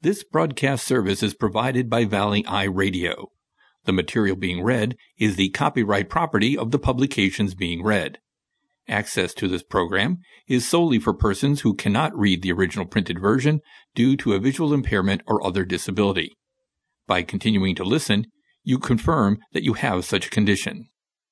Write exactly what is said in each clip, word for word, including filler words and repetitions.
This broadcast service is provided by Valley Eye Radio. The material being read is the copyright property of the publications being read. Access to this program is solely for persons who cannot read the original printed version due to a visual impairment or other disability. By continuing to listen, you confirm that you have such a condition.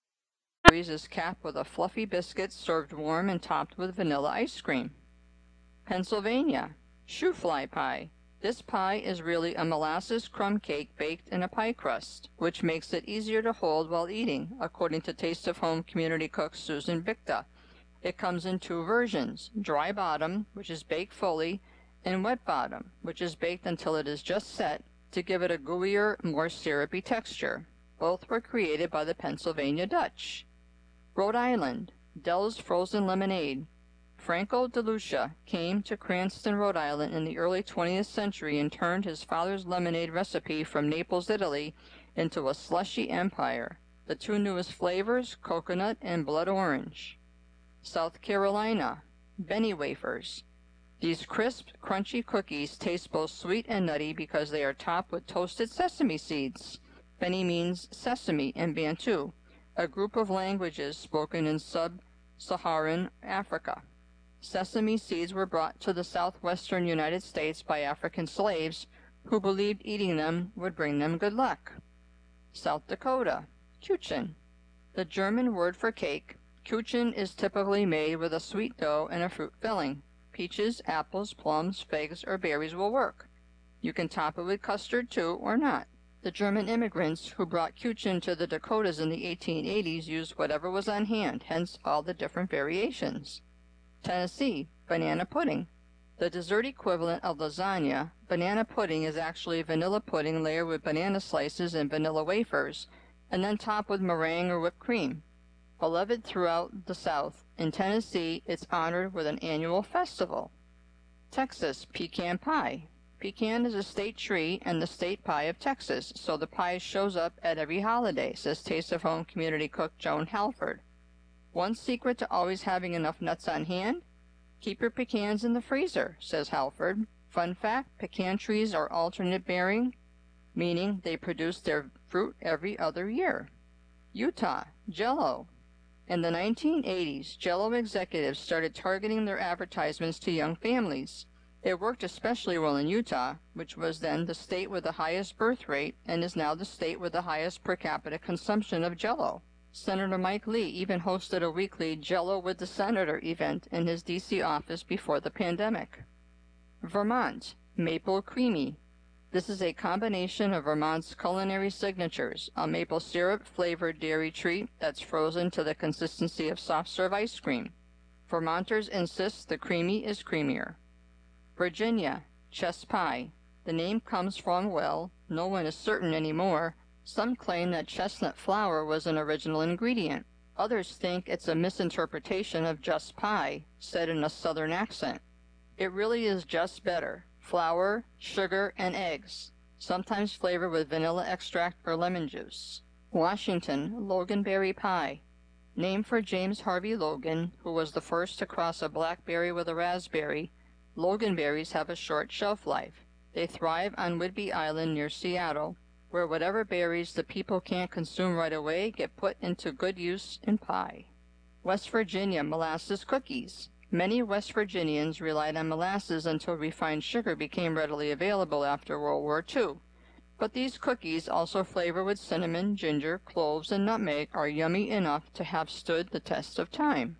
Is capped with a fluffy biscuit served warm and topped with vanilla ice cream. Pennsylvania, shoe fly pie. This pie is really a molasses crumb cake baked in a pie crust, which makes it easier to hold while eating, according to Taste of Home community cook Susan Bichta. It comes in two versions, dry bottom, which is baked fully, and wet bottom, which is baked until it is just set to give it a gooier, more syrupy texture. Both were created by the Pennsylvania Dutch. Rhode Island, Dell's Frozen Lemonade. Franco de Lucia came to Cranston, Rhode Island in the early twentieth century and turned his father's lemonade recipe from Naples, Italy, into a slushy empire. The two newest flavors, coconut and blood orange. South Carolina, Benny Wafers. These crisp, crunchy cookies taste both sweet and nutty because they are topped with toasted sesame seeds. Benny means sesame in Bantu, a group of languages spoken in sub-Saharan Africa. Sesame seeds were brought to the southwestern United States by African slaves who believed eating them would bring them good luck. South Dakota, Kuchen. The German word for cake, Kuchen is typically made with a sweet dough and a fruit filling. Peaches, apples, plums, figs, or berries will work. You can top it with custard too, or not. The German immigrants who brought Kuchen to the Dakotas in the eighteen eighties used whatever was on hand, hence all the different variations. Tennessee, banana pudding. The dessert equivalent of lasagna, banana pudding is actually vanilla pudding layered with banana slices and vanilla wafers, and then topped with meringue or whipped cream. Beloved throughout the South, in Tennessee it's honored with an annual festival. Texas, pecan pie. Pecan is a state tree and the state pie of Texas, so the pie shows up at every holiday, says Taste of Home community cook Joan Halford. One secret to always having enough nuts on hand? Keep your pecans in the freezer, says Halford. Fun fact, pecan trees are alternate bearing, meaning they produce their fruit every other year. Utah, Jell-O. In the nineteen eighties, Jell-O executives started targeting their advertisements to young families. It worked especially well in Utah, which was then the state with the highest birth rate and is now the state with the highest per capita consumption of Jell-O. Senator Mike Lee even hosted a weekly Jell-O with the Senator event in his D C office before the pandemic. Vermont, Maple Creamy. This is a combination of Vermont's culinary signatures, a maple syrup-flavored dairy treat that's frozen to the consistency of soft-serve ice cream. Vermonters insist the creamy is creamier. Virginia, Chess Pie. The name comes from, well, no one is certain anymore. Some claim that chestnut flour was an original ingredient. Others think it's a misinterpretation of just pie, said in a southern accent. It really is just better. Flour, sugar, and eggs, sometimes flavored with vanilla extract or lemon juice. Washington, Loganberry Pie. Named for James Harvey Logan, who was the first to cross a blackberry with a raspberry, Loganberries have a short shelf life. They thrive on Whidbey Island near Seattle, where whatever berries the people can't consume right away get put into good use in pie. West Virginia, Molasses Cookies. Many West Virginians relied on molasses until refined sugar became readily available after World War Two. But these cookies, also flavored with cinnamon, ginger, cloves, and nutmeg, are yummy enough to have stood the test of time.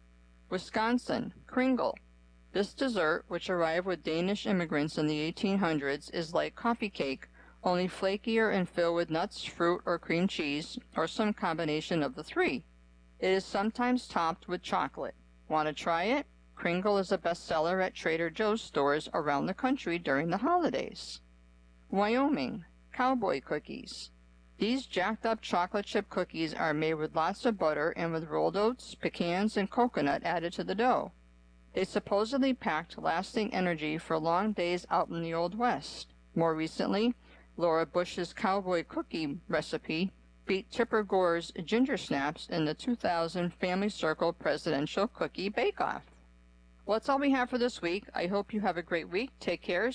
Wisconsin, Kringle. This dessert, which arrived with Danish immigrants in the eighteen hundreds, is like coffee cake, only flakier and filled with nuts, fruit, or cream cheese, or some combination of the three. It is sometimes topped with chocolate. Want to try it? Kringle is a bestseller at Trader Joe's stores around the country during the holidays. Wyoming, Cowboy Cookies. These jacked-up chocolate chip cookies are made with lots of butter and with rolled oats, pecans, and coconut added to the dough. They supposedly packed lasting energy for long days out in the Old West. More recently, Laura Bush's cowboy cookie recipe beat Tipper Gore's ginger snaps in the two thousand Family Circle Presidential Cookie Bake-Off. Well, that's all we have for this week. I hope you have a great week. Take care.